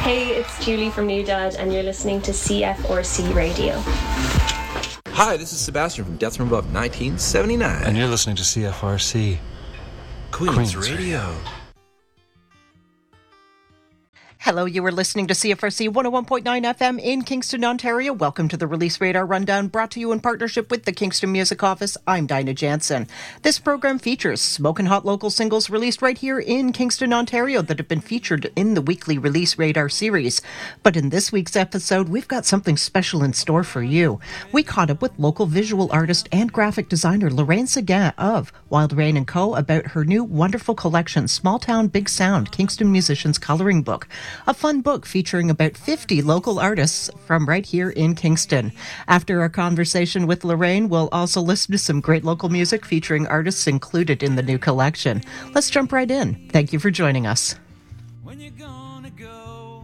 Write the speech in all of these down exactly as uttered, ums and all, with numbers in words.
Hey, it's Julie from New Dad, and you're listening to C F R C Radio. Hi, this is Sebastian from Death from Above nineteen seventy-nine. And you're listening to C F R C. Queens, Queens Radio. Radio. Hello, you are listening to C F R C one oh one point nine F M in Kingston, Ontario. Welcome to the Release Radar Rundown, brought to you in partnership with the Kingston Music Office. I'm Dinah Jansen. This program features smoking hot local singles released right here in Kingston, Ontario that have been featured in the weekly Release Radar series. But in this week's episode, we've got something special in store for you. We caught up with local visual artist and graphic designer Lorraine Seguin of Wild Rain and Co. about her new wonderful collection, Small Town Big Sound, Kingston Musicians Coloring Book. A fun book featuring about fifty local artists from right here in Kingston. After our conversation with Lorraine, we'll also listen to some great local music featuring artists included in the new collection. Let's jump right in. Thank you for joining us. When you're gonna go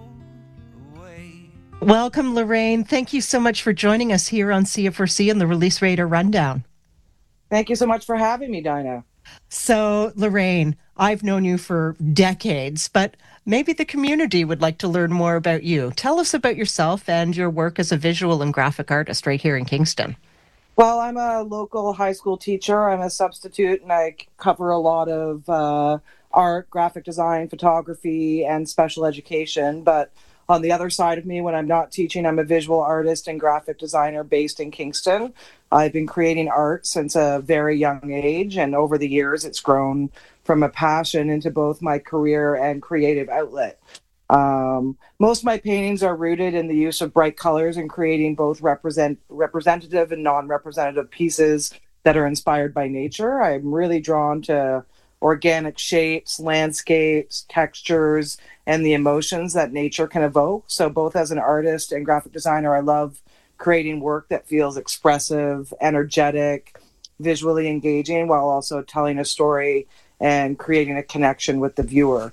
away. Welcome, Lorraine. Thank you so much for joining us here on C F R C and the Release Radar Rundown. Thank you so much for having me, Dinah. So, Lorraine, I've known you for decades, but maybe the community would like to learn more about you. Tell us about yourself and your work as a visual and graphic artist right here in Kingston. Well, I'm a local high school teacher. I'm a substitute, and I cover a lot of uh, art, graphic design, photography, and special education. But on the other side of me, when I'm not teaching, I'm a visual artist and graphic designer based in Kingston. I've been creating art since a very young age, and over the years, it's grown from a passion into both my career and creative outlet. Um, most of my paintings are rooted in the use of bright colors and creating both represent representative and non-representative pieces that are inspired by nature. I'm really drawn to organic shapes, landscapes, textures, and the emotions that nature can evoke. So both as an artist and graphic designer, I love creating work that feels expressive, energetic, visually engaging, while also telling a story and creating a connection with the viewer.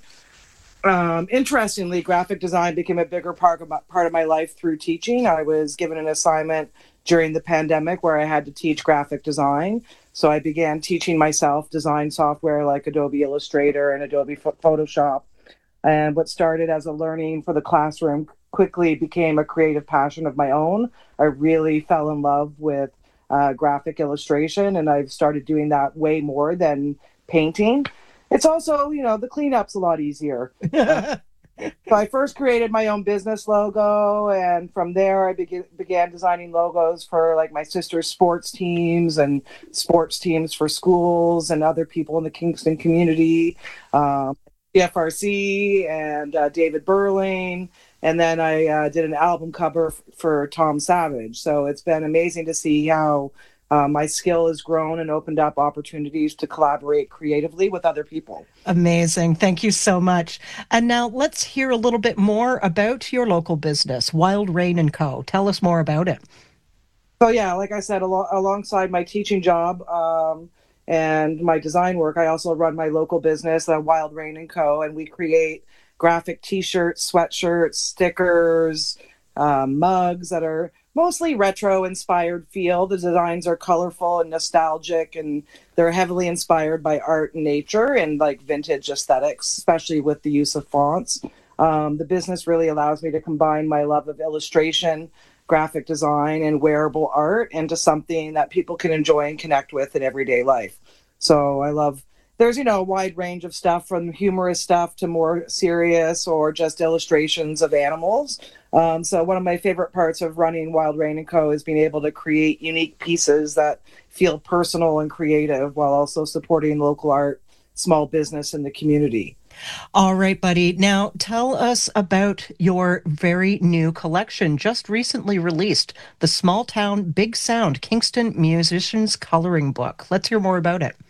Um, interestingly, graphic design became a bigger part of, my, part of my life through teaching. I was given an assignment during the pandemic where I had to teach graphic design. So I began teaching myself design software like Adobe Illustrator and Adobe Photoshop. And what started as a learning for the classroom quickly became a creative passion of my own. I really fell in love with uh, graphic illustration, and I've started doing that way more than painting. It's also, you know, the cleanup's a lot easier. uh, so I first created my own business logo, and from there I began, began designing logos for like my sister's sports teams and sports teams for schools and other people in the Kingston community, um, C F R C and uh, David Burling. And then I uh, did an album cover f- for Tom Savage. So it's been amazing to see how uh, my skill has grown and opened up opportunities to collaborate creatively with other people. Amazing. Thank you so much. And now let's hear a little bit more about your local business, Wild Rain and Co. Tell us more about it. So yeah, like I said, al- alongside my teaching job um, and my design work, I also run my local business, uh, Wild Rain and Co. And we create graphic t-shirts, sweatshirts, stickers, uh, mugs that are mostly retro-inspired feel. The designs are colorful and nostalgic, and they're heavily inspired by art and nature and like vintage aesthetics, especially with the use of fonts. Um, the business really allows me to combine my love of illustration, graphic design, and wearable art into something that people can enjoy and connect with in everyday life. So I love There's, you know, a wide range of stuff from humorous stuff to more serious or just illustrations of animals. Um, so one of my favorite parts of running Wild Rain and Co. is being able to create unique pieces that feel personal and creative while also supporting local art, small business, in the community. All right, buddy. Now tell us about your very new collection, just recently released, the Small Town Big Sound Kingston Musicians Coloring Book. Let's hear more about it.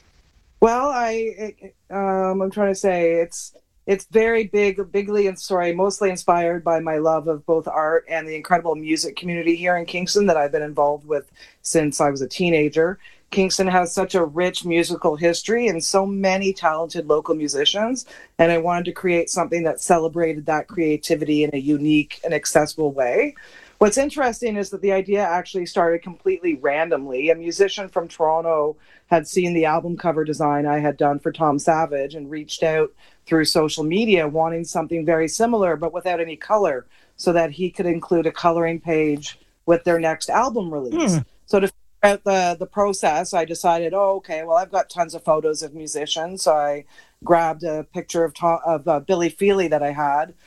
Well, I, um, I'm trying to say it's it's very big, bigly and sorry, mostly inspired by my love of both art and the incredible music community here in Kingston that I've been involved with since I was a teenager. Kingston has such a rich musical history and so many talented local musicians, and I wanted to create something that celebrated that creativity in a unique and accessible way. What's interesting is that the idea actually started completely randomly. A musician from Toronto had seen the album cover design I had done for Tom Savage and reached out through social media wanting something very similar but without any color so that he could include a coloring page with their next album release. Hmm. So to figure out the, the process, I decided, oh, okay, well, I've got tons of photos of musicians. So I grabbed a picture of, Tom, of uh, Billy Feely that I had,